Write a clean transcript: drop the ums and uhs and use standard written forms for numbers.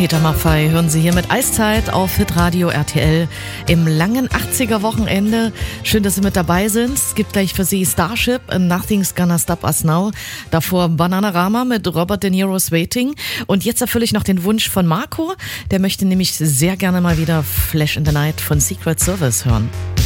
Peter Maffay hören Sie hier mit Eiszeit auf Hitradio RTL im langen 80er-Wochenende. Schön, dass Sie mit dabei sind. Es gibt gleich für Sie Starship and Nothing's Gonna Stop Us Now. Davor Bananarama mit Robert De Niro's Waiting. Und jetzt erfülle ich noch den Wunsch von Marco. Der möchte nämlich sehr gerne mal wieder Flash in the Night von Secret Service hören.